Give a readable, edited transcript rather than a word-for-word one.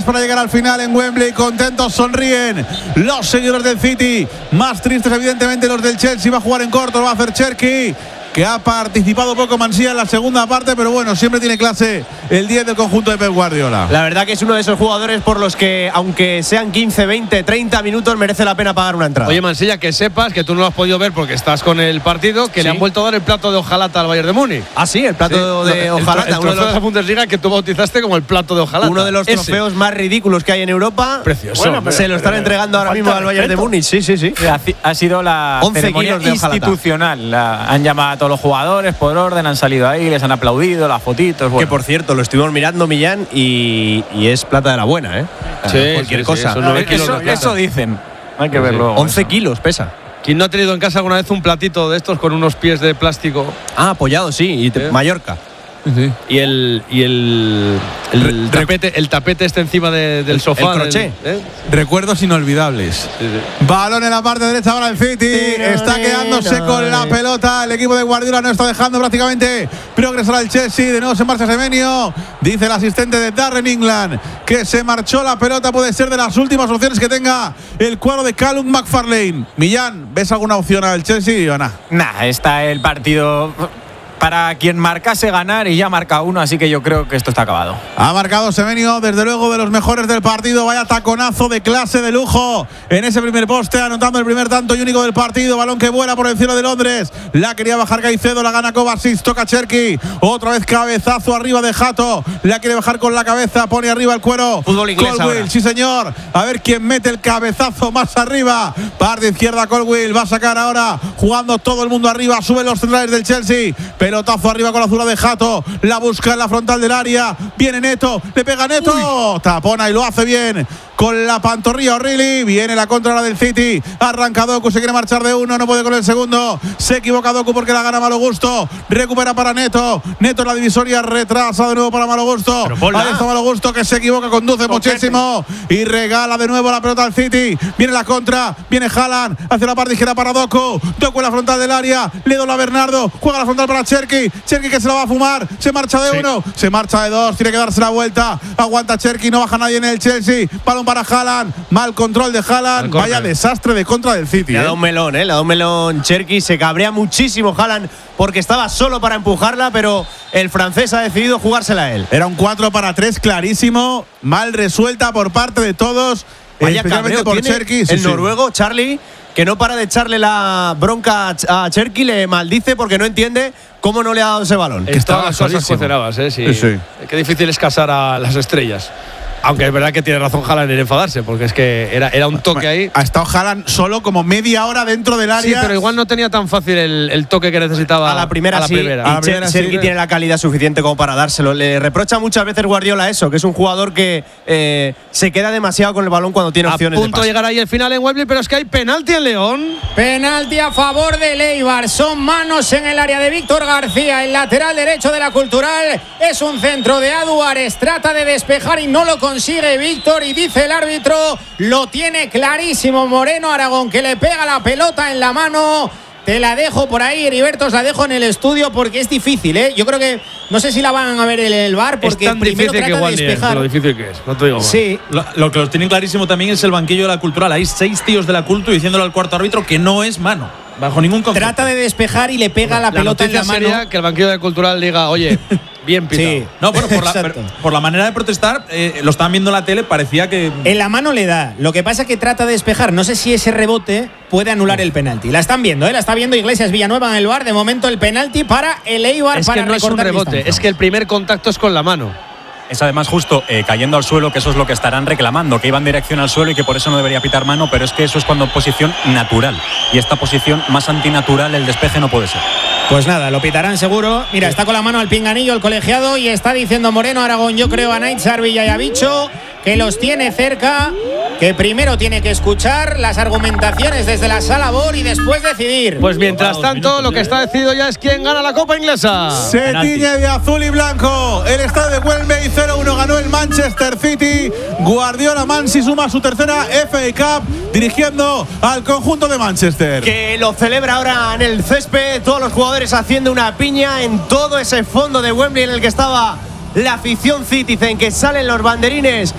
para llegar al final en Wembley. Contentos, sonríen los seguidores del City. Más tristes, evidentemente, los del Chelsea. Va a jugar en corto, lo va a hacer Cherki, que ha participado poco Mansilla en la segunda parte, pero bueno, siempre tiene clase el 10 del conjunto de Pep Guardiola. La verdad que es uno de esos jugadores por los que, aunque sean 15, 20, 30 minutos, merece la pena pagar una entrada. Oye, Mansilla, que sepas que tú no lo has podido ver porque estás con el partido, que le han vuelto a dar el plato de hojalata al Bayern de Múnich. Ah, sí, el plato de hojalata. El trofeo de la Bundesliga que tú bautizaste como el plato de hojalata. Uno de los trofeos más ridículos que hay en Europa. Precioso. Bueno, se lo están entregando ahora mismo al Bayern de Múnich. Sí. Ha sido la 11 ceremonia kilos de hojalata institucional. Han llamado a todos los jugadores por orden, han salido ahí, les han aplaudido, las fotitos. Bueno. Que por cierto, lo estuvimos mirando, Millán, y es plata de la buena, ¿eh? Cualquier cosa. Esos 9 kilos eso dicen. Hay que verlo. 11 kilos pesa. ¿Quién no ha tenido en casa alguna vez un platito de estos con unos pies de plástico? Ah, apoyado, sí. Y Mallorca. Sí. Y el tapete este encima del sofá. El crochet. Recuerdos inolvidables. Balón en la parte derecha ahora el City. Está quedándose con la pelota. El equipo de Guardiola no está dejando prácticamente progresar al Chelsea. De nuevo se marcha Semenyo. Dice el asistente de Darren England que se marchó la pelota. Puede ser de las últimas opciones que tenga el cuadro de Callum McFarlane. Millán, ¿ves alguna opción al Chelsea o nada? Nah, está el partido para quien marcase ganar y ya marca uno, así que yo creo que esto está acabado. Ha marcado Semenyo, desde luego de los mejores del partido. Vaya taconazo de clase, de lujo en ese primer poste, anotando el primer tanto y único del partido. Balón que vuela por el cielo de Londres. La quería bajar Caicedo, la gana Kovacic, toca Cherki. Otra vez cabezazo arriba de Hato. La quiere bajar con la cabeza, pone arriba el cuero. Fútbol inglés Colwill, ahora. sí señor. A ver quién mete el cabezazo más arriba. Parte izquierda Colwill, va a sacar ahora, jugando todo el mundo arriba. Suben los centrales del Chelsea. Pelotazo arriba con la zurda de Hato. La busca en la frontal del área. Viene Neto. Le pega Neto. Tapona y lo hace bien con la pantorrilla O'Reilly. Viene la contra del City. Arranca Doku. Se quiere marchar de uno. No puede con el segundo. Se equivoca Doku porque la gana Malo Gusto. Recupera para Neto. Neto en la divisoria. Retrasa de nuevo para Malo Gusto. Ahí está Malo Gusto que se equivoca. Conduce muchísimo. Y regala de nuevo la pelota al City. Viene la contra. Viene Haaland. Hacia la parte izquierda para Doku. Doku en la frontal del área. Le dobla a Bernardo. Juega la frontal para Cherki. Cherki que se la va a fumar. Se marcha de uno. Se marcha de dos. Tiene que darse la vuelta. Aguanta Cherki. No baja nadie en el Chelsea. Balón para Haaland. Mal control de Haaland. Vaya desastre de contra del City. Le ha dado un melón, le ha dado un melón Cherki. Se cabrea muchísimo Haaland porque estaba solo para empujarla, pero el francés ha decidido jugársela a él. Era un 4-3 clarísimo. Mal resuelta por parte de todos. Vaya especialmente cabreo por tiene Cherki. el noruego, Charlie, que no para de echarle la bronca a Cherki. Le maldice porque no entiende cómo no le ha dado ese balón. Estaban las cosas coceradas, sí. Qué difícil es casar a las estrellas. Aunque es verdad que tiene razón Haaland en enfadarse, porque es que era un toque ahí. Ha estado Haaland solo como media hora dentro del área. Sí, pero igual no tenía tan fácil el toque que necesitaba. A la primera sí. Cherki tiene la calidad suficiente como para dárselo. Le reprocha muchas veces Guardiola eso, que es un jugador que se queda demasiado con el balón cuando tiene opciones de pase. A punto de llegar ahí el final en Wembley, pero es que hay penalti en León. Penalti a favor del Eibar. Son manos en el área de Víctor García, el lateral derecho de la Cultural. Es un centro de Aduares. Trata de despejar y no lo consigue Víctor. Y dice el árbitro, lo tiene clarísimo Moreno Aragón, que le pega la pelota en la mano. Te la dejo por ahí, Heriberto, os la dejo en el estudio porque es difícil, ¿eh? Yo creo que no sé si la van a ver en el VAR porque es tan primero difícil trata que de despejar. Lo difícil que es, no te digo más. Sí. Lo que lo tienen clarísimo también es el banquillo de la Cultural. Hay 6 tíos de la Cultu diciéndole al cuarto árbitro que no es mano, bajo ningún concepto. Trata de despejar y le pega la pelota en la mano. Sería que el banquillo de Cultural diga, oye, bien pitado. Sí. No, bueno, por la manera de protestar, lo estaban viendo en la tele, parecía que… En la mano le da. Lo que pasa es que trata de despejar. No sé si ese rebote puede anular el penalti. La están viendo, la está viendo Iglesias Villanueva en el VAR. De momento el penalti para el Eibar. Es para que no es un rebote, distancia. es que el primer contacto es con la mano. Es además justo cayendo al suelo, que eso es lo que estarán reclamando, que iba en dirección al suelo y que por eso no debería pitar mano, pero es que eso es cuando posición natural. Y esta posición más antinatural, el despeje no puede ser. Pues nada, lo pitarán seguro. Mira, está con la mano al pinganillo el colegiado y está diciendo Moreno Aragón, yo creo a Naitzar Villayavicho, que los tiene cerca, que primero tiene que escuchar las argumentaciones desde la sala VAR y después decidir. Pues mientras tanto, lo que está decidido ya es quién gana la Copa Inglesa. Se tiñe de azul y blanco. El estadio de Wembley 0-1 ganó el Manchester City. Guardiola Mansi suma su tercera FA Cup dirigiendo al conjunto de Manchester. Que lo celebra ahora en el césped, todos los jugadores haciendo una piña en todo ese fondo de Wembley en el que estaba la afición Citizen, que salen los banderines